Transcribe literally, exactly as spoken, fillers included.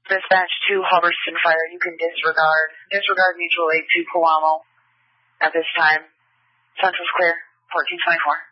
Dispatch to Hubbardston Fire, you can disregard. Disregard mutual aid to Coamo at this time. Central's clear, fourteen twenty-four.